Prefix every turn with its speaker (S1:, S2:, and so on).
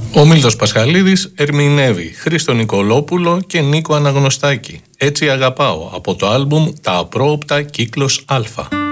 S1: Ο Μίλτος Πασχαλίδης ερμηνεύει Χρήστο Νικολόπουλο και Νίκο Αναγνωστάκη. Έτσι αγαπάω, από το άλμπουμ «Τα απρόοπτα κύκλος Α».